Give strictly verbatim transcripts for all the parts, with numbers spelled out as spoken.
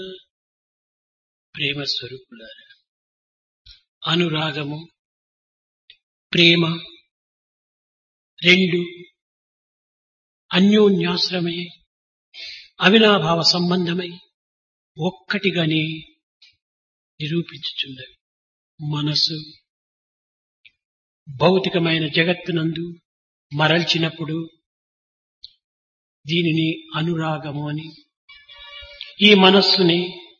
ప్రేమ స్వరూపులారా, అనురాగము ప్రేమ రెండు అన్యోన్యాశ్రమై అవినాభావ సంబంధమై ఒక్కటిగానే నిరూపించుచున్నవి. మనసు భౌతికమైన జగత్తునందు మరల్చినప్పుడు దీనిని అనురాగము అని, ఈ మనస్సుని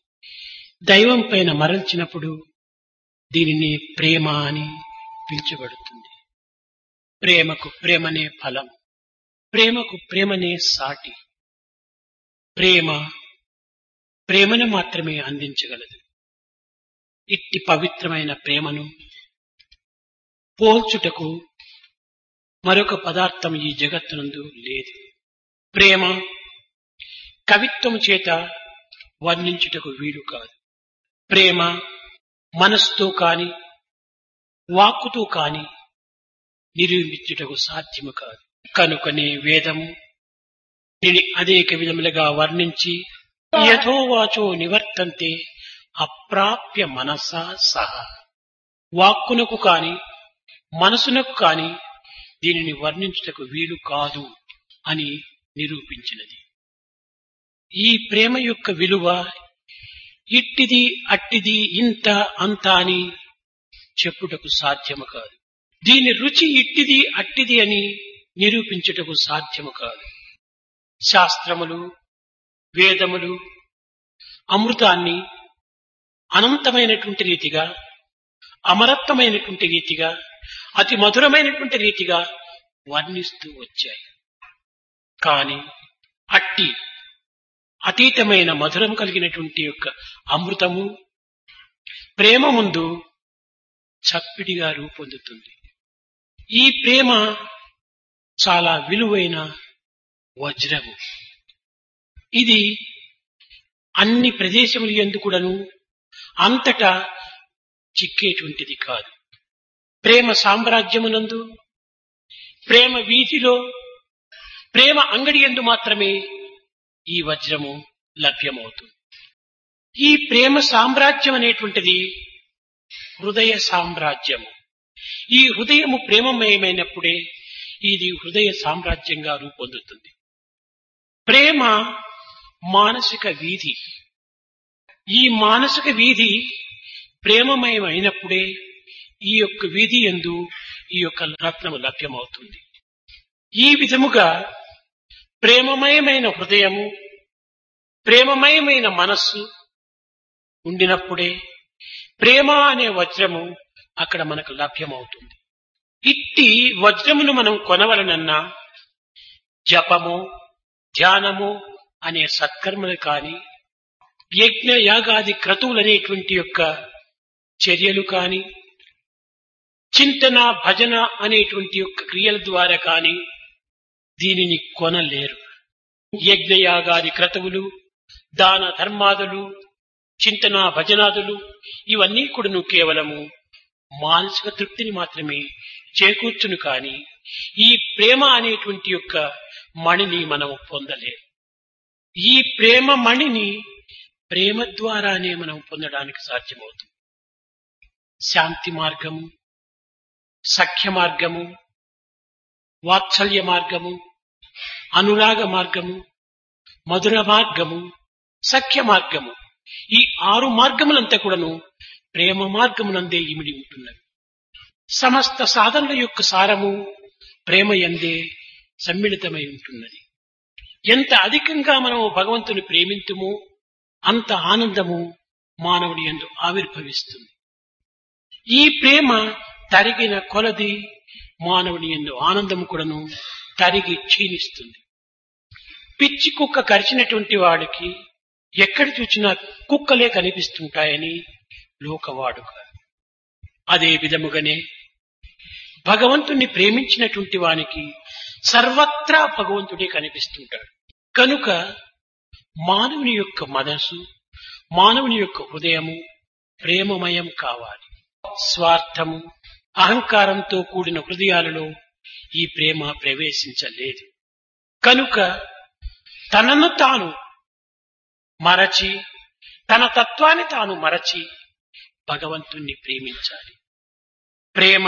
దైవం పైన మరల్చినప్పుడు దీనిని ప్రేమ అని పిలుచబడుతుంది. ప్రేమకు ప్రేమనే ఫలం, ప్రేమకు ప్రేమనే సాటి. ప్రేమ ప్రేమను మాత్రమే అందించగలదు. ఇట్టి పవిత్రమైన ప్రేమను పోల్చుటకు మరొక పదార్థం ఈ జగత్తునందు లేదు. ప్రేమ కవిత్వం చేత వర్ణించుటకు వీలు కాదు. ప్రేమ మనస్సుతో కాని వాక్కుతో కాని నిరూపించుటకు సాధ్యము కాదు. కనుకనే వేదము దీని అనేక విధములుగా వర్ణించి యథోవాచో నివర్తంతే అప్రాప్య మనసా సహ, వాక్కునకు కాని మనసునకు కాని దీనిని వర్ణించుటకు వీలు కాదు అని నిరూపించినది. ఈ ప్రేమ యొక్క విలువ ఇట్టిది అట్టిది ఇంత అంత అని చెప్పుటకు సాధ్యము కాదు. దీని రుచి ఇట్టిది అట్టిది అని నిరూపించుటకు సాధ్యము కాదు. శాస్త్రములు వేదములు అమృతాన్ని అనంతమైనటువంటి రీతిగా, అమరత్వమైనటువంటి రీతిగా, అతి మధురమైనటువంటి రీతిగా వర్ణిస్తూ వచ్చాయి. కాని అట్టి అతీతమైన మధురం కలిగినటువంటి యొక్క అమృతము ప్రేమ ముందు చప్పిడిగా రూపొందుతుంది. ఈ ప్రేమ చాలా విలువైన వజ్రము. ఇది అన్ని ప్రదేశములు యందు కూడాను అంతటా చిక్కేటువంటిది కాదు. ప్రేమ సామ్రాజ్యమునందు, ప్రేమ వీధిలో, ప్రేమ అంగడి యందు మాత్రమే ఈ వజ్రము లభ్యమవుతుంది. ఈ ప్రేమ సామ్రాజ్యం అనేటువంటిది హృదయ సామ్రాజ్యము. ఈ హృదయము ప్రేమమయమైనప్పుడే ఇది హృదయ సామ్రాజ్యంగా రూపొందుతుంది. ప్రేమ మానసిక వీధి. ఈ మానసిక వీధి ప్రేమమయమైనప్పుడే ఈ యొక్క వీధి యందు ఈ యొక్క రత్నము లభ్యమవుతుంది. ఈ విధముగా ప్రేమమయమైన హృదయము, ప్రేమమయమైన మనస్సు ఉండినప్పుడే ప్రేమ అనే వజ్రము అక్కడ మనకు లభ్యమవుతుంది. ఇట్టి వజ్రమును మనం కొనవలనన్నా జపము, ధ్యానము అనే సత్కర్మలు కాని, యజ్ఞ యాగాది క్రతువులనేటువంటి యొక్క చర్యలు కాని, చింతన భజన అనేటువంటి యొక్క క్రియల ద్వారా కాని దీనిని కొనలేరు. యజ్ఞయాగాది క్రతువులు, దాన ధర్మాదులు, చింతన భజనాదులు ఇవన్నీ కూడాను కేవలము మానసిక తృప్తిని మాత్రమే చేకూర్చును. కాని ఈ ప్రేమ అనేటువంటి యొక్క మణిని మనం పొందలేము. ఈ ప్రేమ మణిని ప్రేమ ద్వారానే మనం పొందడానికి సాధ్యమవుతుంది. శాంతి మార్గము, సఖ్య మార్గము, వాత్సల్య మార్గము, అనురాగ మార్గము, మధుర మార్గము, సఖ్య మార్గము, ఈ ఆరు మార్గములంతా కూడాను ప్రేమ మార్గమునందే ఇమిడి ఉంటున్నవి. సమస్త సాధనల యొక్క సారము ప్రేమ యందే సమ్మిళితమై ఉంటున్నది. ఎంత అధికంగా మనము భగవంతుని ప్రేమింతుమో అంత ఆనందము మానవుడి యందు ఆవిర్భవిస్తుంది. ఈ ప్రేమ తరిగిన కొలది మానవుని యందు ఆనందము కూడాను తరిగి క్షీణిస్తుంది. పిచ్చి కుక్క కరిచినటువంటి వాడికి ఎక్కడ చూసినా కుక్కలే కనిపిస్తుంటాయని లోకవాడుక. అదే విధముగానే భగవంతుణ్ణి ప్రేమించినటువంటి వానికి సర్వత్రా భగవంతుడే కనిపిస్తుంటాడు. కనుక మానవుని యొక్క మనసు, మానవుని యొక్క హృదయము ప్రేమమయం కావాలి. స్వార్థము, అహంకారంతో కూడిన హృదయాలలో ఈ ప్రేమ ప్రవేశించలేదు. కనుక తనను తాను మరచి తన తత్వాన్ని తాను మరచి భగవంతుణ్ణి ప్రేమించాలి. ప్రేమ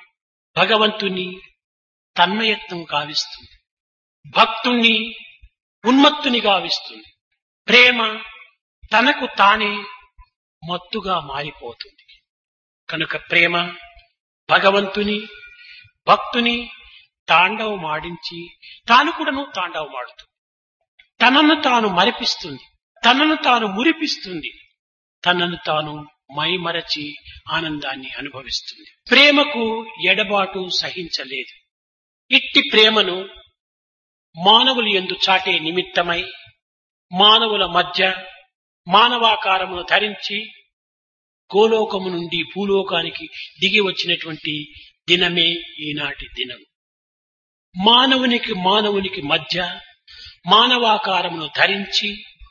భగవంతుని తన్మయత్వం గావిస్తుంది, భక్తుణ్ణి ఉన్మత్తుని గావిస్తుంది. ప్రేమ తనకు తానే మత్తుగా మారిపోతుంది. కనుక ప్రేమ భగవంతుని భక్తుని తాండవమాడించి తాను కూడాను తాండవమాడుతుంది. తనను తాను మరిపిస్తుంది, తనను తాను మురిపిస్తుంది, తనను తాను మైమరచి ఆనందాన్ని అనుభవిస్తుంది. ప్రేమకు ఎడబాటు సహించలేదు. ఇట్టి ప్రేమను మానవులు యందు చాటే నిమిత్తమై మానవుల మధ్య మానవాకారమును ధరించి గోలోకము నుండి భూలోకానికి దిగి వచ్చినటువంటి దినమే ఈనాటి దినం. మానవునికి మానవునికి మధ్య మానవాకారమును ధరించి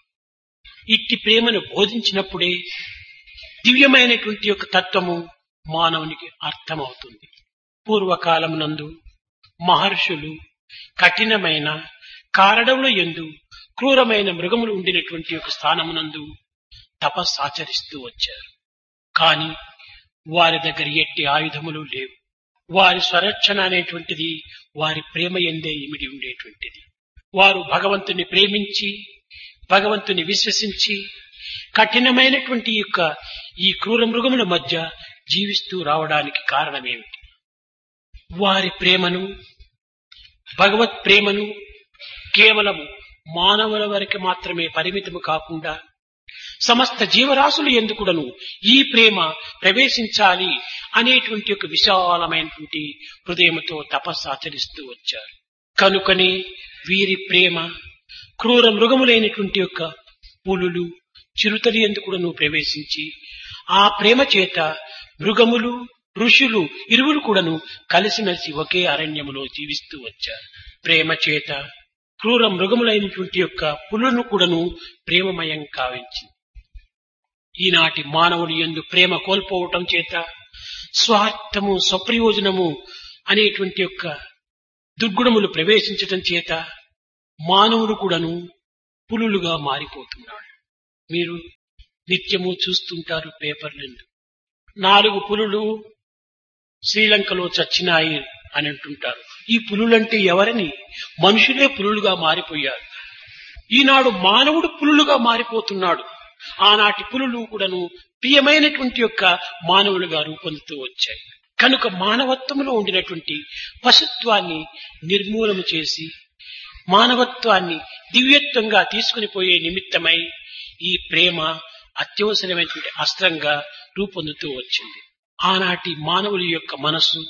ఇట్టి ప్రేమను బోధించినప్పుడే దివ్యమైనటువంటి యొక్క తత్వము మానవునికి అర్థమవుతుంది. పూర్వకాలమునందు మహర్షులు కఠినమైన కారడముల యందు క్రూరమైన మృగములు ఉండినటువంటి ఒక స్థానమునందు తపస్సాచరిస్తూ వచ్చారు. కాని వారి దగ్గర ఎట్టి ఆయుధములు లేవు. వారి స్వరక్షణ అనేటువంటిది వారి ప్రేమ యందే ఇమిడి ఉండేటువంటిది. వారు భగవంతుని ప్రేమించి భగవంతుని విశ్వసించి కఠినమైనటువంటి యొక్క ఈ క్రూర మృగముల మధ్య జీవిస్తూ రావడానికి కారణమేమిటి? వారి ప్రేమను భగవత్ ప్రేమను కేవలము మానవుల వరకు మాత్రమే పరిమితము కాకుండా సమస్త జీవరాశులు ఎందుకుడను ఈ ప్రేమ ప్రవేశించాలి అనేటువంటి ఒక విశాలమైనటువంటి హృదయంతో తపస్సు ఆచరిస్తూ వచ్చారు. కనుకనే వీరి ప్రేమ క్రూర మృగములైనటువంటి యొక్క పులులు చిరుతలు ఎందుకుడను ప్రవేశించి ఆ ప్రేమ చేత మృగములు ఋషులు ఇరువురు కూడాను కలిసిమెలిసి ఒకే అరణ్యములో జీవిస్తూ వచ్చారు. ప్రేమ చేత క్రూర మృగములైనటువంటి యొక్క పులులను కూడాను ప్రేమమయం కావించింది. ఈనాటి మానవుని యందు ప్రేమ కోల్పోవటం చేత స్వార్థము స్వప్రయోజనము అనేటువంటి యొక్క దుర్గుణములు ప్రవేశించటం చేత మానవుడు కూడాను పులులుగా మారిపోతున్నాడు. మీరు నిత్యము చూస్తుంటారు పేపర్లందు, నాలుగు పులులు శ్రీలంకలో చచ్చినాయి అని అంటుంటారు. ఈ పులులంటే ఎవరని? మనుషులే పులులుగా మారిపోయారు. ఈనాడు మానవుడు పులులుగా మారిపోతున్నాడు. ఆనాటి పులులు కూడాను ప్రియమైనటువంటి యొక్క మానవులుగా రూపొందుతూ వచ్చాయి. కనుక మానవత్వంలో ఉండినటువంటి పశుత్వాన్ని నిర్మూలన చేసి మానవత్వాన్ని దివ్యత్వంగా తీసుకుని పోయే నిమిత్తమై ఈ ప్రేమ అత్యవసరమైనటువంటి అస్త్రంగా రూపొందుతూ వచ్చింది. ఆనాటి మానవుల యొక్క మనస్సు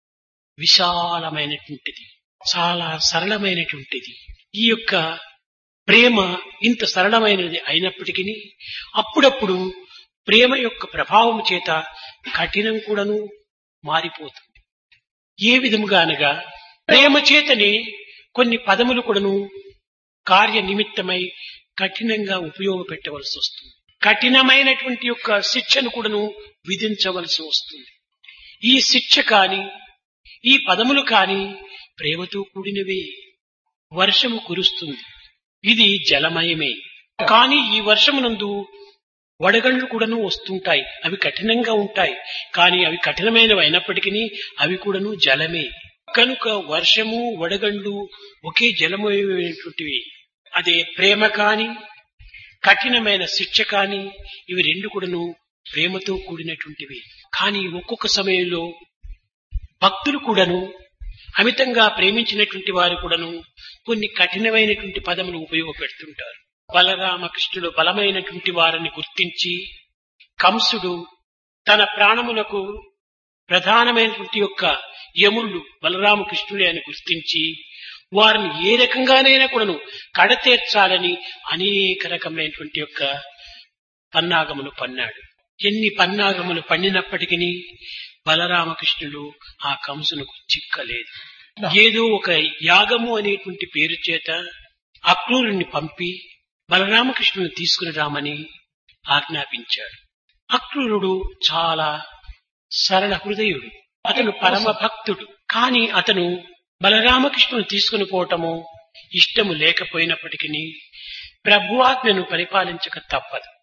విశాలమైనటువంటిది, చాలా సరళమైనటువంటిది. ఈ యొక్క ప్రేమ ఇంత సరళమైనది అయినప్పటికీ అప్పుడప్పుడు ప్రేమ యొక్క ప్రభావం చేత కఠినం కూడాను మారిపోతుంది. ఏ విధముగా అనగా ప్రేమ చేతనే కొన్ని పదములు కూడాను కార్య నిమిత్తమై కఠినంగా ఉపయోగపెట్టవలసి వస్తుంది. కఠినమైనటువంటి యొక్క శిక్షను కూడాను విధించవలసి వస్తుంది. ఈ శిక్ష కాని ఈ పదములు కాని ప్రేమతో కూడినవే. వర్షము కురుస్తుంది, ఇది జలమయమే. కానీ ఈ వర్షమునందు వడగండ్లు కూడాను వస్తుంటాయి, అవి కఠినంగా ఉంటాయి. కానీ అవి కఠినమైనవి అయినప్పటికీ అవి కూడాను జలమే. కనుక వర్షము వడగండ్లు ఒకే జలమయమైనటువంటివి. అదే ప్రేమ కాని కఠినమైన శిక్ష కాని ఇవి రెండు కూడాను ప్రేమతో కూడినటువంటివి. కానీ ఒక్కొక్క సమయంలో భక్తులు కూడాను అమితంగా ప్రేమించినటువంటి వారు కూడాను కొన్ని కఠినమైనటువంటి పదములు ఉపయోగపెడుతుంటారు. బలరామకృష్ణుడు బలమైనటువంటి వారిని గుర్తించి కంసుడు తన ప్రాణములకు ప్రధానమైనటువంటి యొక్క యముళ్ళు బలరామకృష్ణుడే అని గుర్తించి వారిని ఏ రకంగానైనా కూడాను కడతేర్చాలని అనేక రకమైనటువంటి యొక్క పన్నాగములు పన్నాడు. ఎన్ని పన్నాగములు పన్నినప్పటికీ బలరామకృష్ణుడు ఆ కంసునకు చిక్కలేదు. ఏదో ఒక యాగము అనేటువంటి పేరు చేత అక్రూరుని పంపి బలరామకృష్ణుని తీసుకుని రామని ఆజ్ఞాపించాడు. అక్రూరుడు చాలా సరళ హృదయుడు, అతను పరమ భక్తుడు. కాని అతను బలరామకృష్ణుని తీసుకుని పోవటము ఇష్టము లేకపోయినప్పటికీ ప్రభువాజ్ఞను పరిపాలించక తప్పదు.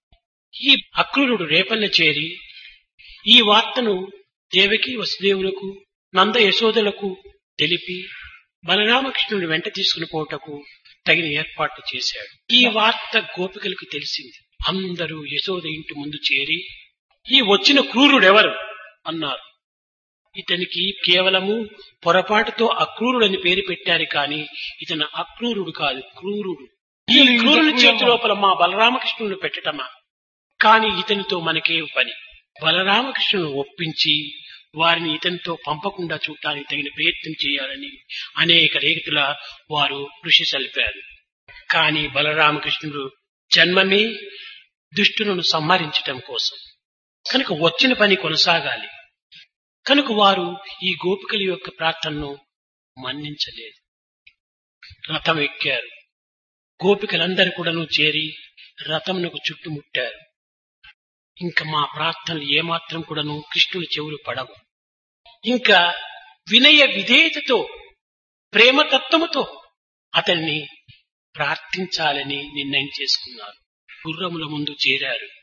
ఈ అక్రూరుడు రేపల్ల చేరి ఈ వార్తను దేవకి వసుదేవులకు నంద యశోదలకు తెలిపి బలరామకృష్ణుని వెంట తీసుకుని పోవటకు తగిన ఏర్పాట్లు చేశాడు. ఈ వార్త గోపికలకు తెలిసింది. అందరూ యశోద ఇంటి ముందు చేరి ఈ వచ్చిన క్రూరుడెవరు అన్నారు. ఇతనికి కేవలము పొరపాటుతో అక్రూరుడని పేరు పెట్టారు కానీ ఇతను అక్రూరుడు కాదు, క్రూరుడు. ఈ క్రూరుని చేతి లోపల మా బలరామకృష్ణుని పెట్టటమా? కాని ఇతనితో మనకే పని. బలరామకృష్ణుని ఒప్పించి వారిని ఇతనితో పంపకుండా చూడటానికి తగిన ప్రయత్నం చేయాలని అనేక రీతుల వారు కృషి సల్పారు. కాని బలరామకృష్ణుడు జన్మమే దుష్టులను సంహరించటం కోసం కనుక వచ్చిన పని కొనసాగాలి. కనుక వారు ఈ గోపికల యొక్క ప్రార్థనను మన్నించలేదు. రథం ఎక్కారు. గోపికలందరూ కూడాను చేరి రథమునకు చుట్టుముట్టారు. ఇంకా మా ప్రార్థనలు ఏమాత్రం కూడాను కృష్ణుని చెవులు పడవు. ఇంకా వినయ విధేయతతో ప్రేమతత్వముతో అతన్ని ప్రార్థించాలని నిర్ణయం చేసుకున్నారు. గుర్రముల ముందు చేరారు.